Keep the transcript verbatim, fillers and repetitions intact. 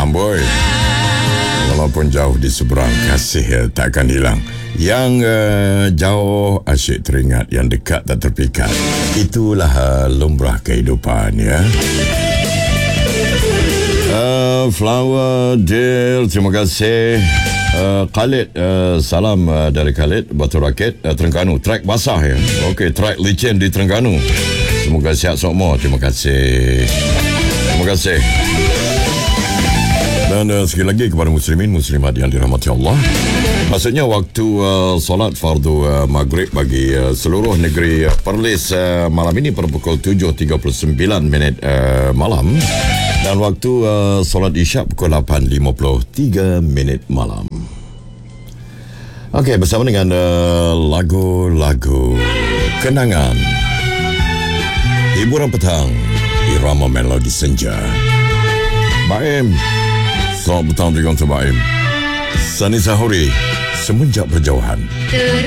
Amboi. Walaupun jauh di seberang, kasih ya, takkan hilang. Yang uh, jauh asyik teringat, yang dekat tak terpikat. Itulah uh, lumrah kehidupan, ya. Uh, Flower Deal, terima kasih. Uh, Khalid, uh, salam uh, dari Khalid, Batu Rakit, uh, Terengganu. Track basah, ya. Okey, track licin di Terengganu. Semoga sihat semua. Terima kasih. Terima kasih. Dan uh, sekali lagi kepada muslimin, muslimat yang dirahmati Allah. Maksudnya waktu uh, solat fardu uh, maghrib bagi uh, seluruh negeri uh, Perlis uh, malam ini pada pukul tujuh tiga puluh sembilan minit uh, malam. Dan waktu uh, solat isyak pukul lapan lima puluh tiga minit malam. Okey, bersama dengan uh, lagu-lagu kenangan, hiburan petang, irama melodi senja. Baim, selamat petang juga untuk Baim. Sani Sahuri, semenjak berjauhan.